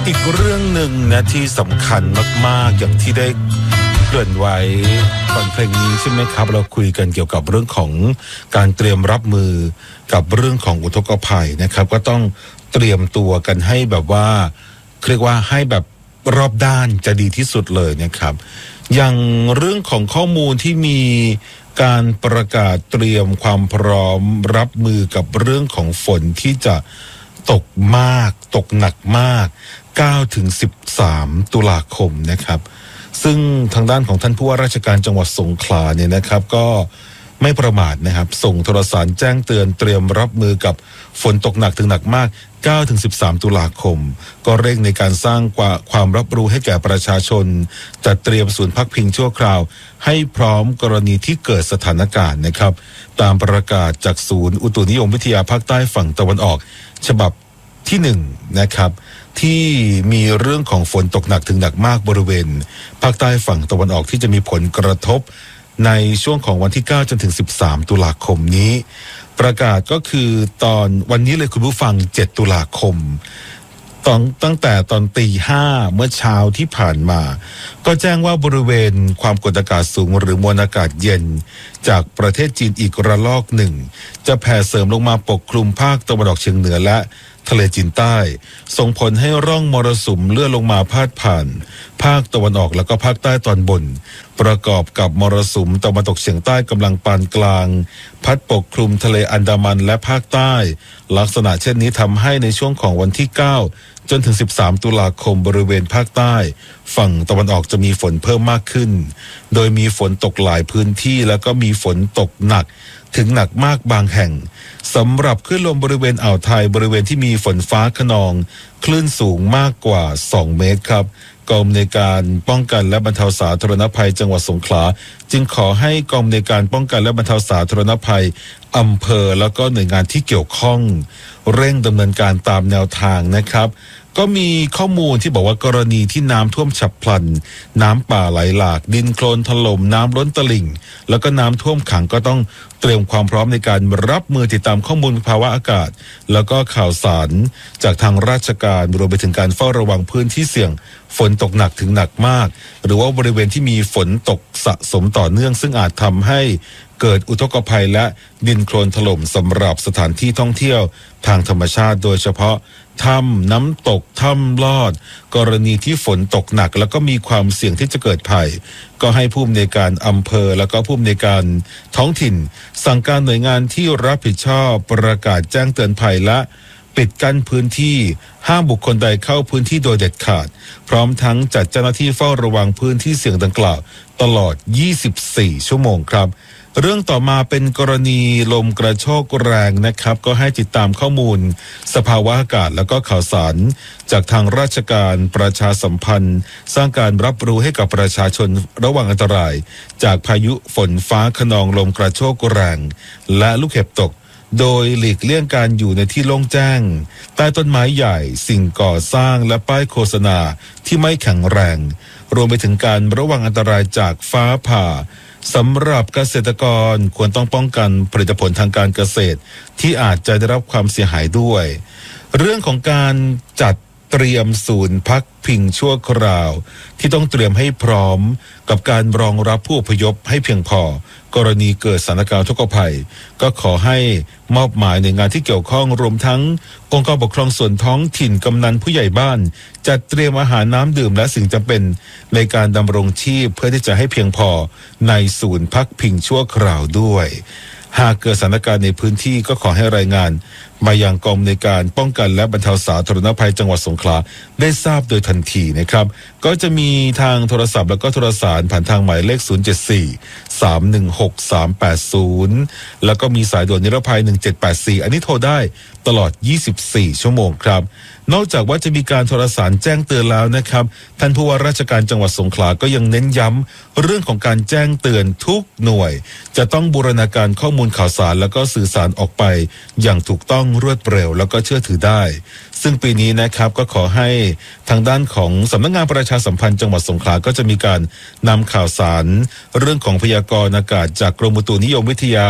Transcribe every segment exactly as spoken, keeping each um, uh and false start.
อีกเรื่องหนึ่งนะที่สำคัญมากๆอย่างที่ได้เกริ่นไว้ก่อนเพลงนี้ใช่ไหมครับเราคุยกันเกี่ยวกับเรื่องของการเตรียมรับมือกับเรื่องของอุทกภัยนะครับก็ต้องเตรียมตัวกันให้แบบว่าเรียกว่าให้แบบรอบด้านจะดีที่สุดเลยนะครับอย่างเรื่องของข้อมูลที่มีการประกาศเตรียมความพร้อมรับมือกับเรื่องของฝนที่จะตกมากตกหนักมากเก้าถึงสิบสามตุลาคมนะครับซึ่งทางด้านของท่านผู้ว่าราชการจังหวัดสงขลาเนี่ยนะครับก็ไม่ประมาทนะครับส่งโทรสารแจ้งเตือนเตรียมรับมือกับฝนตกหนักถึงหนักมากเก้าถึงสิบสามตุลาคมก็เร่งในการสร้างความรับรู้ให้แก่ประชาชนจัดเตรียมศูนย์พักพิงชั่วคราวให้พร้อมกรณีที่เกิดสถานการณ์นะครับตามประกาศจากศูนย์อุตุนิยมวิทยาภาคใต้ฝั่งตะวันออกฉบับที่หนึ่งนะครับที่มีเรื่องของฝนตกหนักถึงหนักมากบริเวณภาคใต้ฝั่งตะวันออกที่จะมีผลกระทบในช่วงของวันที่เก้าจนถึงสิบสามตุลาคมนี้ประกาศก็คือตอนวันนี้เลยคุณผู้ฟังเจ็ดตุลาคมตอนตั้งแต่ตอนตีห้าเมื่อเช้าที่ผ่านมาก็แจ้งว่าบริเวณความกดอากาศสูงหรือมวลอากาศเย็นจากประเทศจีนอีกระลอกหนึ่งจะแผ่เสริมลงมาปกคลุมภาคตะวันออกเฉียงเหนือและทะเลจีนใต้ส่งผลให้ร่องมรสุมเลื่อนลงมาพาดผ่านภาคตะวันออกแล้วก็ภาคใต้ตอนบนประกอบกับมรสุมตะวันตกเฉียงใต้กำลังปานกลางพัดปกคลุมทะเลอันดามันและภาคใต้ลักษณะเช่นนี้ทำให้ในช่วงของวันที่เก้าจนถึงสิบสามตุลาคมบริเวณภาคใต้ฝั่งตะวันออกจะมีฝนเพิ่มมากขึ้นโดยมีฝนตกหลายพื้นที่แล้วก็มีฝนตกหนักถึงหนักมากบางแห่งสำหรับคลื่นลมบริเวณอ่าวไทยบริเวณที่มีฝนฟ้าคะนองคลื่นสูงมากกว่าสองเมตรครับกองอำนวยการป้องกันและบรรเทาสาธารณภัยจังหวัดสงขลาจึงขอให้กองอำนวยการป้องกันและบรรเทาสาธารณภัยอำเภอแล้วก็หน่วยงานที่เกี่ยวข้องเร่งดำเนินการตามแนวทางนะครับก็มีข้อมูลที่บอกว่ากรณีที่น้ำท่วมฉับพลันน้ำป่าไหลหลากดินโคลนถล่มน้ำล้นตลิ่งแล้วก็น้ำท่วมขังก็ต้องเตรียมความพร้อมในการรับมือติดตามข้อมูลภาวะอากาศแล้วก็ข่าวสารจากทางราชการรวมไปถึงการเฝ้าระวังพื้นที่เสี่ยงฝนตกหนักถึงหนักมากหรือว่าบริเวณที่มีฝนตกสะสมต่อเนื่องซึ่งอาจทำให้เกิดอุทกภัยและดินโคลนถล่มสำหรับสถานที่ท่องเที่ยวทางธรรมชาติโดยเฉพาะถ้ำน้ำตกถ้ำลอดกรณีที่ฝนตกหนักแล้วก็มีความเสี่ยงที่จะเกิดภัยก็ให้ผู้อำนวยการอำเภอแล้วก็ผู้อำนวยการท้องถิ่นสั่งการหน่วยงานที่รับผิดชอบประกาศแจ้งเตือนภัยและปิดกั้นพื้นที่ห้ามบุคคลใดเข้าพื้นที่โดยเด็ดขาดพร้อมทั้งจัดเจ้าหน้าที่เฝ้าระวังพื้นที่เสี่ยงดังกล่าวตลอดยี่สิบสี่ชั่วโมงครับเรื่องต่อมาเป็นกรณีลมกระโชกแรงนะครับก็ให้ติดตามข้อมูลสภาวะอากาศแล้วก็ข่าวสารจากทางราชการประชาสัมพันธ์สร้างการรับรู้ให้กับประชาชนระวังอันตรายจากพายุฝนฟ้าคะนองลมกระโชกแรงและลูกเห็บตกโดยหลีกเลี่ยงการอยู่ในที่โล่งแจ้งใต้ต้นไม้ใหญ่สิ่งก่อสร้างและป้ายโฆษณาที่ไม่แข็งแรงรวมไปถึงการระวังอันตรายจากฟ้าผ่าสำหรับเกษตรกรควรต้องป้องกันผลิตผลทางการเกษตรที่อาจจะได้รับความเสียหายด้วยเรื่องของการจัดเตรียมศูนย์พักพิงชั่วคราวที่ต้องเตรียมให้พร้อมกับการรองรับผู้อพยพให้เพียงพอกรณีเกิดสถานการณ์อุทกภัยก็ขอให้มอบหมายหน่วยงานที่เกี่ยวข้องรวมทั้งองค์กรปกครองส่วนท้องถิ่นกำนันผู้ใหญ่บ้านจัดเตรียมอาหารน้ำดื่มและสิ่งจำเป็นในการดำรงชีพเพื่อที่จะให้เพียงพอในศูนย์พักพิงชั่วคราวด้วยหากเกิดสถานการณ์ในพื้นที่ก็ขอให้รายงานมายังกองในการป้องกันและบรรเทาสาธารณภัยจังหวัดสงขลาได้ทราบโดยทันทีนะครับก็จะมีทางโทรศัพท์แล้วก็โทรสารผ่านทางหมายเลขศูนย์ เจ็ด สี่ สาม หนึ่ง หก สาม แปด ศูนย์แล้วก็มีสายด่วนนิรภัยหนึ่งเจ็ดแปดสี่อันนี้โทรได้ตลอดยี่สิบสี่ชั่วโมงครับนอกจากว่าจะมีการโทรสารแจ้งเตือนแล้วนะครับท่านผู้ว่าราชการจังหวัดสงขลาก็ยังเน้นย้ำเรื่องของการแจ้งเตือนทุกหน่วยจะต้องบูรณาการข้อมูลข่าวสารแล้วก็สื่อสารออกไปอย่างถูกต้องรวดเร็วแล้วก็เชื่อถือได้ซึ่งปีนี้นะครับก็ขอให้ทางด้านของสำนักงานประชาสัมพันธ์จังหวัดสงขลาก็จะมีการนำข่าวสารเรื่องของพยากรณ์อากาศจากกรมอุตุนิยมวิทยา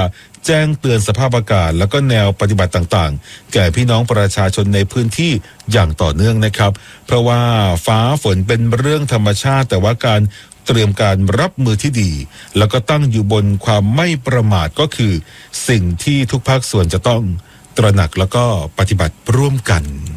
แจ้งเตือนสภาพอากาศแล้วก็แนวปฏิบัติต่างๆแก่พี่น้องประชาชนในพื้นที่อย่างต่อเนื่องนะครับเพราะว่าฟ้าฝนเป็นเรื่องธรรมชาติแต่ว่าการเตรียมการรับมือที่ดีแล้วก็ตั้งอยู่บนความไม่ประมาทก็คือสิ่งที่ทุกภาคส่วนจะต้องตระหนักแล้วก็ปฏิบัติร่วมกัน